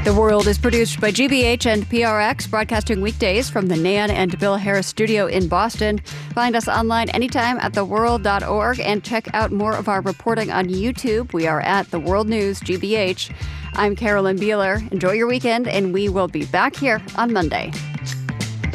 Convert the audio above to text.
The World is produced by GBH and PRX, broadcasting weekdays from the Nan and Bill Harris studio in Boston. Find us online anytime at theworld.org and check out more of our reporting on YouTube. We are at The World News GBH. I'm Carolyn Beeler. Enjoy your weekend, and we will be back here on Monday.